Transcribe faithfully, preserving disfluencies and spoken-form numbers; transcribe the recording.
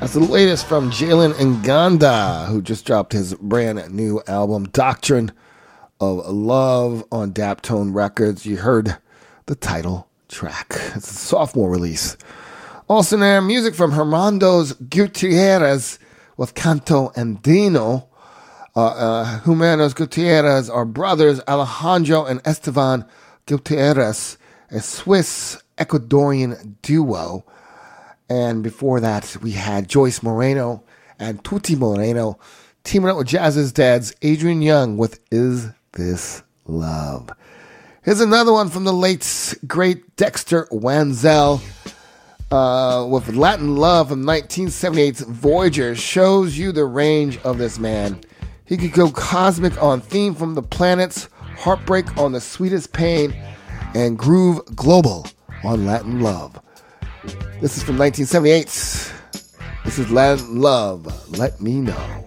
That's the latest from Jalen Nganda, who just dropped his brand new album, Doctrine of Love, on Daptone Records. You heard the title track. It's a sophomore release. Also there, music from Hermandos Gutierrez with Canto Andino. Uh, uh, Hermanos Gutierrez are brothers, Alejandro and Esteban Gutierrez, a Swiss Ecuadorian duo. And before that, we had Joyce Moreno and Tuti Moreno teaming up with Jazz's Dad's Adrian Young with Is This Love? Here's another one from the late, great Dexter Wanzel uh, with Latin Love from nineteen seventy-eight's Voyager. Shows you the range of this man. He could go cosmic on Theme from the Planets, Heartbreak on The Sweetest Pain, and groove global on Latin Love. This is from nineteen seventy-eight. This is Latin Love, Let Me Know.